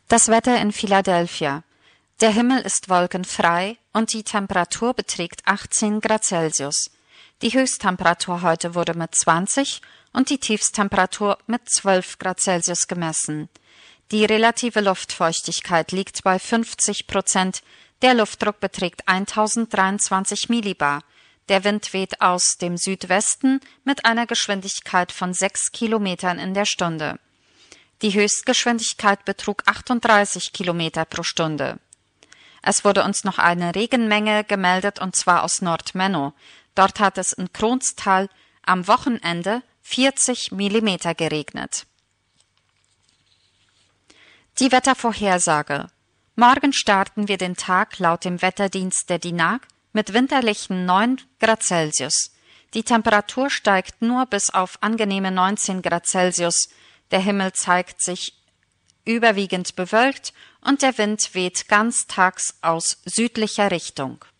Das Wetter in Philadelphia. Der Himmel ist wolkenfrei und die Temperatur beträgt 18 Grad Celsius. Die Höchsttemperatur heute wurde mit 20 und die Tiefsttemperatur mit 12 Grad Celsius gemessen. Die relative Luftfeuchtigkeit liegt bei 50%, der Luftdruck beträgt 1023 Millibar. Der Wind weht aus dem Südwesten mit einer Geschwindigkeit von 6 Kilometern in der Stunde. Die Höchstgeschwindigkeit betrug 38 Kilometer pro Stunde. Es wurde uns noch eine Regenmenge gemeldet, und zwar aus Nordmenno. Dort hat es in Kronstal am Wochenende 40 Millimeter geregnet. Die Wettervorhersage. Morgen starten wir den Tag laut dem Wetterdienst der DINAG mit winterlichen 9 Grad Celsius. Die Temperatur steigt nur bis auf angenehme 19 Grad Celsius. Der Himmel zeigt sich überwiegend bewölkt und der Wind weht ganztags aus südlicher Richtung.